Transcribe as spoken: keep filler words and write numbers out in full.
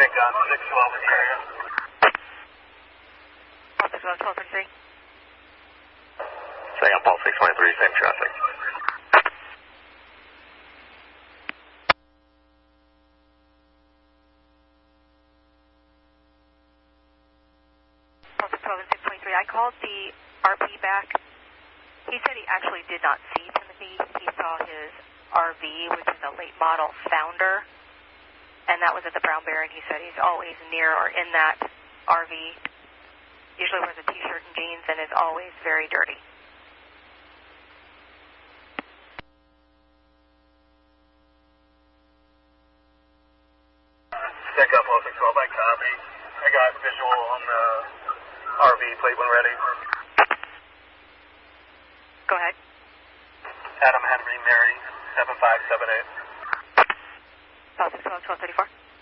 check on six twelve in the area. Paul six twelve, twelve thirty-three. Say on Paul six twenty-three, same traffic. Paul six twelve and six twenty-three. I called the R P back. He said he actually did not see Timothy. He saw his R V, which is a late model Founder, and that was at the Brown Bear, and he said he's always near or in that R V. Usually wears a t-shirt and jeans and is always very dirty. Check up Paul six twelve, I copy. I got visual on the R V plate when ready. Go ahead. Adam Henry, Mary, seven five seven eight. Paul six twelve, twelve thirty-four.